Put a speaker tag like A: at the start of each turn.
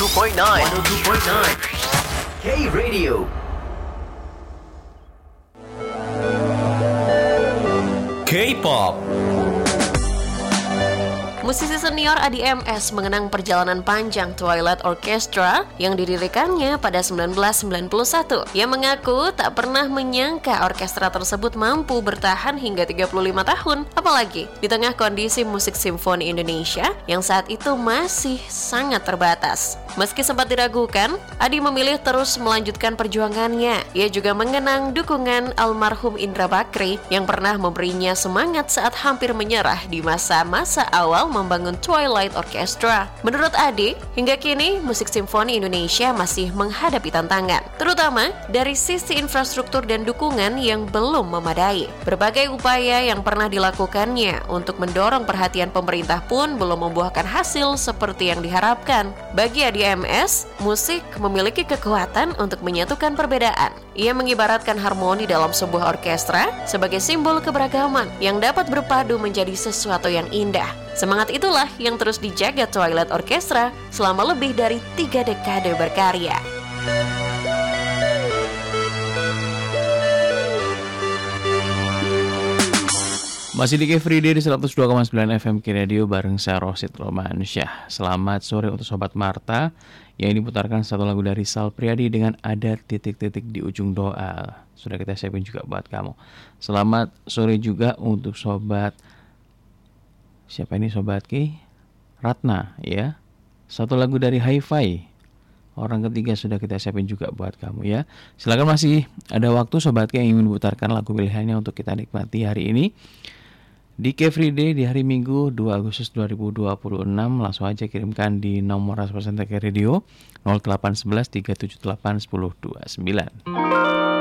A: 102.9 K-Radio. K-pop.
B: Musisi senior ADMS mengenang perjalanan panjang Twilight Orchestra yang didirikannya pada 1991. Ia mengaku tak pernah menyangka orkestra tersebut mampu bertahan hingga 35 tahun, apalagi di tengah kondisi musik simfoni Indonesia yang saat itu masih sangat terbatas. Meski sempat diragukan, Adi memilih terus melanjutkan perjuangannya. Ia juga mengenang dukungan almarhum Indra Bakri yang pernah memberinya semangat saat hampir menyerah di masa-masa awal membangun Twilight Orchestra. Menurut Adi, hingga kini musik simfoni Indonesia masih menghadapi tantangan, terutama dari sisi infrastruktur dan dukungan yang belum memadai. Berbagai upaya yang pernah dilakukannya untuk mendorong perhatian pemerintah pun belum membuahkan hasil seperti yang diharapkan. Bagi ADMS, musik memiliki kekuatan untuk menyatukan perbedaan. Ia mengibaratkan harmoni dalam sebuah orkestra sebagai simbol keberagaman yang dapat berpadu menjadi sesuatu yang indah. Semangat itulah yang terus dijaga Twilight Orchestra selama lebih dari 3 dekade berkarya.
C: Masih di K-Friday di 102,9 FM K-Radio bareng saya Rosid Romansyah. Selamat sore untuk Sobat Marta yang diputarkan satu lagu dari Sal Priadi dengan ada titik-titik di ujung doa. Sudah kita siapin juga buat kamu. Selamat sore juga untuk Sobat, siapa ini Sobat Ki? Ratna ya. Satu lagu dari Hi-Fi. Orang ketiga sudah kita siapin juga buat kamu ya. Silakan, masih ada waktu Sobat Ki yang ingin memutarkan lagu pilihannya untuk kita nikmati hari ini di K-Friday di hari Minggu 2 Agustus 2026. Langsung aja kirimkan di nomor responsen K Radio 0811 378 1029.